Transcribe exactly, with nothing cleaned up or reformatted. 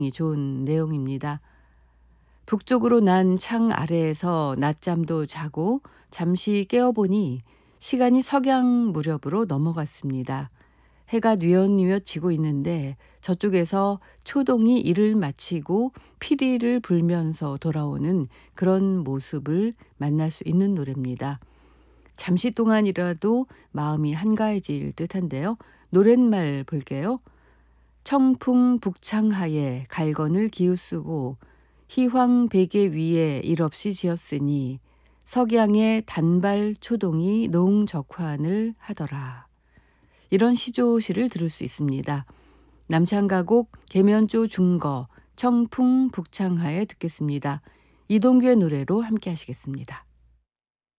좋은 내용입니다. 북쪽으로 난 창 아래에서 낮잠도 자고 잠시 깨어보니 시간이 석양 무렵으로 넘어갔습니다. 해가 뉘엿뉘엿 지고 있는데 저쪽에서 초동이 일을 마치고 피리를 불면서 돌아오는 그런 모습을 만날 수 있는 노래입니다. 잠시 동안이라도 마음이 한가해질 듯한데요. 노랫말 볼게요. 청풍 북창하에 갈건을 기우쓰고 희황 베개 위에 일없이 지었으니 석양의 단발 초동이 농적환을 하더라. 이런 시조시를 들을 수 있습니다. 남창가곡 계면조 중거 청풍 북창하에 듣겠습니다. 이동규의 노래로 함께 하시겠습니다.